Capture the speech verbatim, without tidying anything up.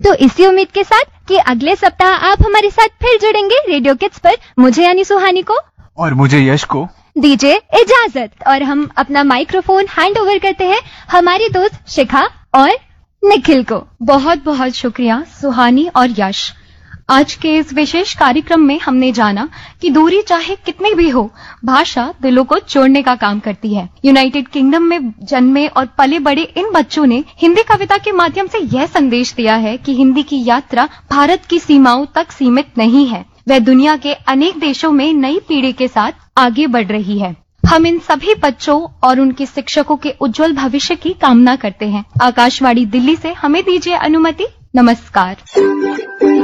तो इसी उम्मीद के साथ कि अगले सप्ताह आप हमारे साथ फिर जुड़ेंगे रेडियो किड्स पर, मुझे यानी सुहानी को और मुझे यश को दीजिए इजाजत और हम अपना माइक्रोफोन हैंड ओवर करते हैं हमारी दोस्त शिखा और निखिल को। बहुत बहुत शुक्रिया सुहानी और यश। आज के इस विशेष कार्यक्रम में हमने जाना कि दूरी चाहे कितनी भी हो, भाषा दिलों को जोड़ने का काम करती है। यूनाइटेड किंगडम में जन्मे और पले बड़े इन बच्चों ने हिंदी कविता के माध्यम से यह संदेश दिया है कि हिंदी की यात्रा भारत की सीमाओं तक सीमित नहीं है, वह दुनिया के अनेक देशों में नई पीढ़ी के साथ आगे बढ़ रही है। हम इन सभी बच्चों और उनके शिक्षकों के उज्जवल भविष्य की कामना करते हैं। आकाशवाणी दिल्ली से हमें दीजिए अनुमति। नमस्कार।